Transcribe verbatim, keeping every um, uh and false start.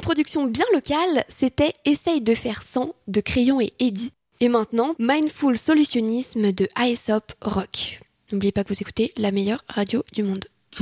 production bien locale, c'était Essaye de faire sans de Crayon et Eddy. Et maintenant, Mindful Solutionisme de Aesop Rock. N'oubliez pas que vous écoutez la meilleure radio du monde.